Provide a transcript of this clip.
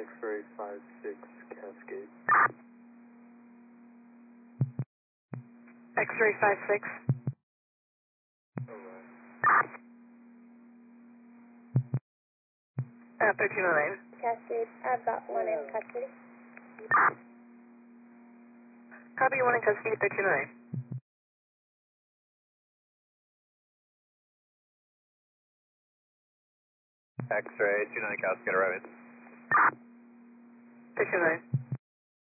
X-ray 56 Cascade. X-ray 56. Alright. 1309. Cascade, I've got one in custody. Copy, one in custody, 1309. X-ray 29 Cascade arriving. 1309.